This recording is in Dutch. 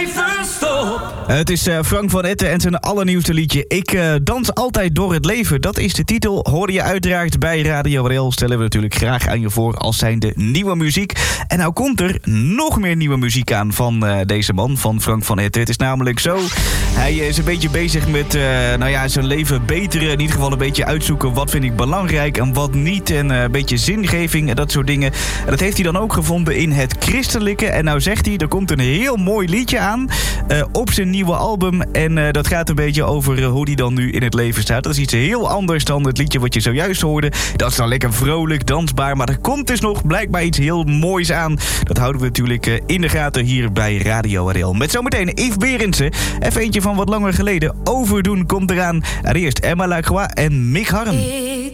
Het is Frank van Etten en zijn allernieuwste liedje Ik dans altijd door het leven. Dat is de titel. Hoorde je uiteraard bij Radio Rail. Stellen we natuurlijk graag aan je voor als zijnde nieuwe muziek. En nou komt er nog meer nieuwe muziek aan van deze man, van Frank van Etten. Het is namelijk zo, hij is een beetje bezig met zijn leven beteren. In ieder geval een beetje uitzoeken wat vind ik belangrijk en wat niet. En een beetje zingeving en dat soort dingen. En dat heeft hij dan ook gevonden in het christelijke. En nou zegt hij, er komt een heel mooi liedje aan op zijn nieuwe album. En dat gaat een beetje over hoe die dan nu in het leven staat. Dat is iets heel anders dan het liedje wat je zojuist hoorde. Dat is dan lekker vrolijk, dansbaar. Maar er komt dus nog blijkbaar iets heel moois aan. Dat houden we natuurlijk in de gaten hier bij Radio Rail. Met zometeen Yves Berendsen. Even eentje van wat langer geleden. Overdoen komt eraan. En eerst Emma Lacroix en Mick Harren.